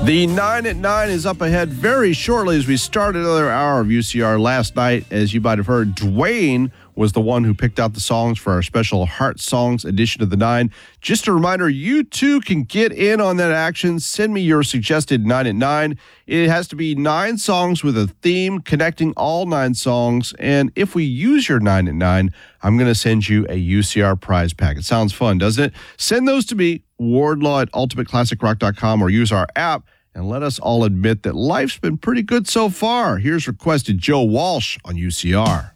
The 9 at 9 is up ahead very shortly as we start another hour of UCR. Last night, as you might have heard, Dwayne was the one who picked out the songs for our special Heart Songs edition of the 9. Just a reminder, you too can get in on that action. Send me your suggested 9 at 9. It has to be 9 songs with a theme connecting all 9 songs. And if we use your 9 at 9, I'm going to send you a UCR prize pack. It sounds fun, doesn't it? Send those to me, Wardlaw at ultimateclassicrock.com, or use our app. And let us all admit that life's been pretty good so far. Here's requested Joe Walsh on UCR.